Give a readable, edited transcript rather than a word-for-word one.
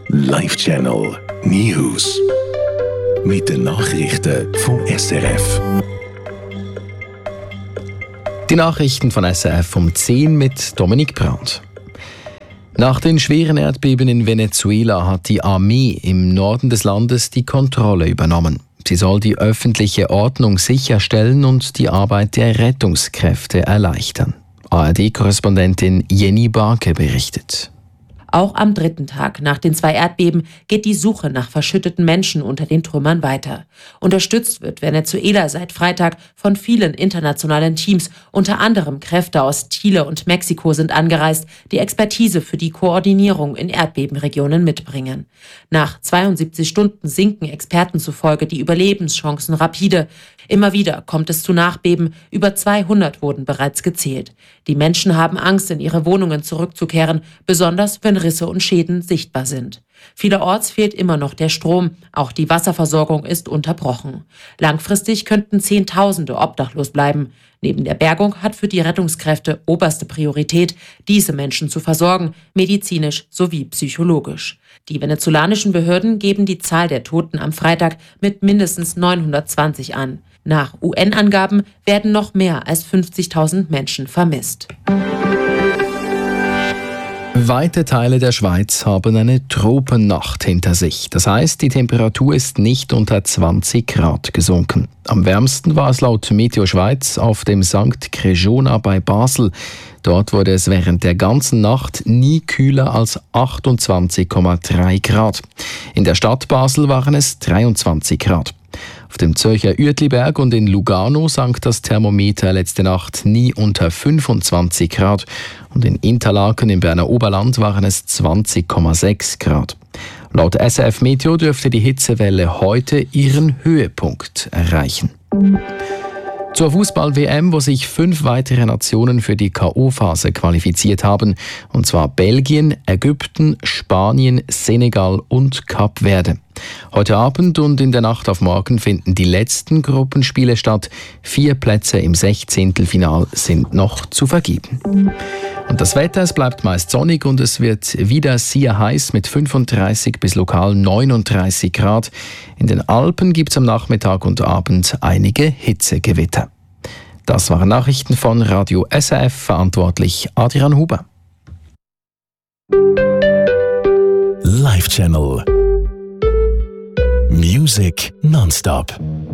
Live Channel News. Mit den Nachrichten vom SRF. Die Nachrichten von SRF um 10 mit Dominik Brandt. Nach den schweren Erdbeben in Venezuela hat die Armee im Norden des Landes die Kontrolle übernommen. Sie soll die öffentliche Ordnung sicherstellen und die Arbeit der Rettungskräfte erleichtern. ARD-Korrespondentin Jenny Barke berichtet. Auch am dritten Tag nach den 2 Erdbeben geht die Suche nach verschütteten Menschen unter den Trümmern weiter. Unterstützt wird Venezuela seit Freitag von vielen internationalen Teams. Unter anderem Kräfte aus Chile und Mexiko sind angereist, die Expertise für die Koordinierung in Erdbebenregionen mitbringen. Nach 72 Stunden sinken Experten zufolge die Überlebenschancen rapide. Immer wieder kommt es zu Nachbeben. Über 200 wurden bereits gezählt. Die Menschen haben Angst, in ihre Wohnungen zurückzukehren, besonders wenn Risse und Schäden sichtbar sind. Vielerorts fehlt immer noch der Strom. Auch die Wasserversorgung ist unterbrochen. Langfristig könnten Zehntausende obdachlos bleiben. Neben der Bergung hat für die Rettungskräfte oberste Priorität, diese Menschen zu versorgen, medizinisch sowie psychologisch. Die venezolanischen Behörden geben die Zahl der Toten am Freitag mit mindestens 920 an. Nach UN-Angaben werden noch mehr als 50.000 Menschen vermisst. Weite Teile der Schweiz haben eine Tropennacht hinter sich. Das heißt, die Temperatur ist nicht unter 20 Grad gesunken. Am wärmsten war es laut Meteo Schweiz auf dem St. Crejona bei Basel. Dort wurde es während der ganzen Nacht nie kühler als 28,3 Grad. In der Stadt Basel waren es 23 Grad. Auf dem Zürcher Uetliberg und in Lugano sank das Thermometer letzte Nacht nie unter 25 Grad und in Interlaken im Berner Oberland waren es 20,6 Grad. Laut SRF Meteo dürfte die Hitzewelle heute ihren Höhepunkt erreichen. Zur Fußball-WM, wo sich 5 weitere Nationen für die K.O.-Phase qualifiziert haben, und zwar Belgien, Ägypten, Spanien, Senegal und Kap Verde. Heute Abend und in der Nacht auf morgen finden die letzten Gruppenspiele statt. 4 Plätze im 16. Final sind noch zu vergeben. Und das Wetter, es bleibt meist sonnig und es wird wieder sehr heiß mit 35 bis lokal 39 Grad. In den Alpen gibt es am Nachmittag und Abend einige Hitzegewitter. Das waren Nachrichten von Radio SRF, verantwortlich Adrian Huber. Live Channel Music nonstop.